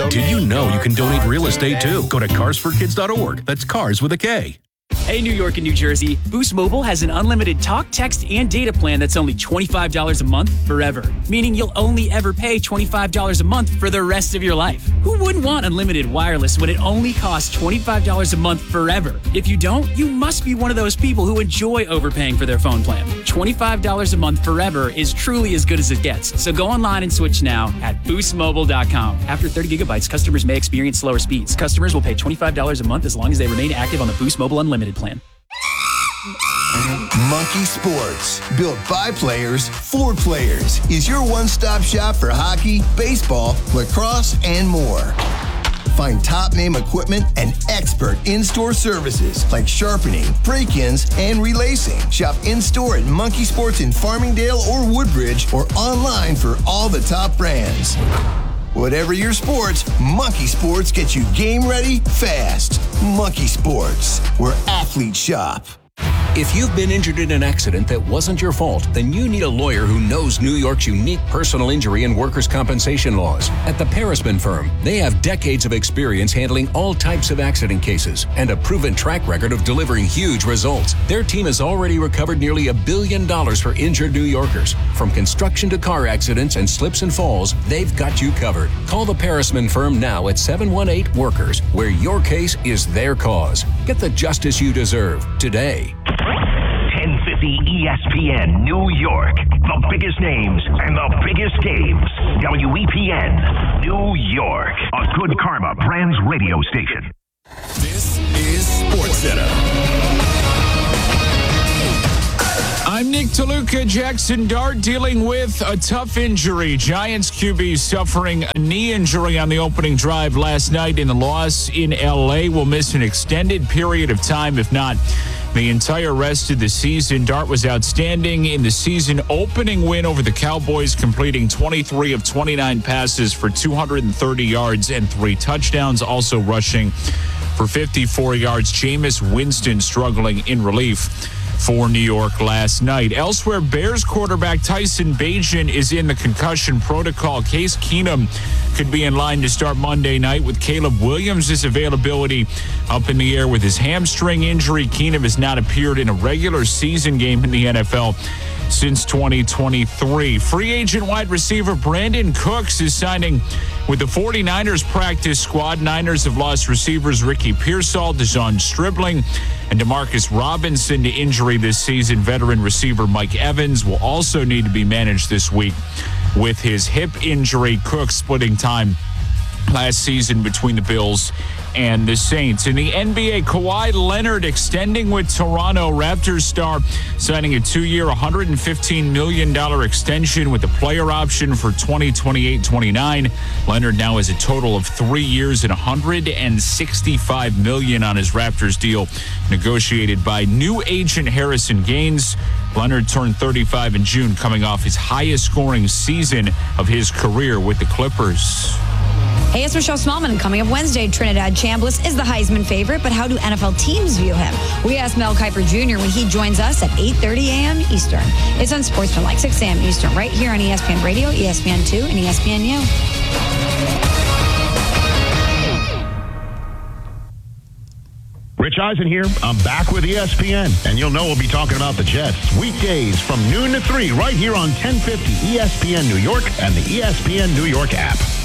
Did you know you can donate real estate too? Go to carsforkids.org. That's cars with a K. Hey, New York and New Jersey, Boost Mobile has an unlimited talk, text, and data plan that's only $25 a month forever. Meaning you'll only ever pay $25 a month for the rest of your life. Who wouldn't want unlimited wireless when it only costs $25 a month forever? If you don't, you must be one of those people who enjoy overpaying for their phone plan. $25 a month forever is truly as good as it gets. So go online and switch now at boostmobile.com. After 30 gigabytes, customers may experience slower speeds. Customers will pay $25 a month as long as they remain active on the Boost Mobile Unlimited plan. Monkey Sports, built by players for players, is your one-stop shop for hockey, baseball, lacrosse, and more. Find top-name equipment and expert in-store services like sharpening, break-ins, and relacing. Shop in-store at Monkey Sports in Farmingdale or Woodbridge, or online for all the top brands. Whatever your sports, Monkey Sports gets you game ready fast. Monkey Sports, where athletes shop. If you've been injured in an accident that wasn't your fault, then you need a lawyer who knows New York's unique personal injury and workers' compensation laws. At the Parisman Firm, they have decades of experience handling all types of accident cases and a proven track record of delivering huge results. Their team has already recovered nearly $1 billion for injured New Yorkers. From construction to car accidents and slips and falls, they've got you covered. Call the Parisman Firm now at 718-WORKERS, where your case is their cause. Get the justice you deserve today. 1050 ESPN New York. The biggest names and the biggest games. WEPN New York. A Good Karma Brands radio station. This is SportsCenter. I'm Nick Toluca. Jackson Dart dealing with a tough injury. Giants QB suffering a knee injury on the opening drive last night in the loss in L.A. Will miss an extended period of time, if not the entire rest of the season. Dart was outstanding in the season opening win over the Cowboys, completing 23 of 29 passes for 230 yards and 3 touchdowns, also rushing for 54 yards. Jameis Winston struggling in relief for New York last night. Elsewhere, Bears quarterback Tyson Bagent is in the concussion protocol. Case Keenum could be in line to start Monday night, with Caleb Williams' availability up in the air with his hamstring injury. Keenum has not appeared in a regular season game in the NFL since 2023. Free agent wide receiver Brandon Cooks is signing with the 49ers practice squad. Niners have lost receivers Ricky Pearsall, Dejon Stribling, and Demarcus Robinson to injury this season. Veteran receiver Mike Evans will also need to be managed this week with his hip injury. Cooks splitting time last season between the Bills and the Saints. In the NBA, Kawhi Leonard extending with Toronto. Raptors star signing a 2-year, $115 million extension with a player option for 2028-29. Leonard now has a total of 3 years and $165 million on his Raptors deal, negotiated by new agent Harrison Gaines. Leonard turned 35 in June, coming off his highest scoring season of his career with the Clippers. Hey, it's Rochelle Smallman. Coming up Wednesday, Trinidad Chambliss is the Heisman favorite, but how do NFL teams view him? We asked Mel Kiper Jr. when he joins us at 8:30 a.m. Eastern. It's on Sportsmanlike, 6 a.m. Eastern, right here on ESPN Radio, ESPN2, and ESPNU. Rich Eisen here. I'm back with ESPN, and you'll know we'll be talking about the Jets weekdays from noon to 3 right here on 1050 ESPN New York and the ESPN New York app.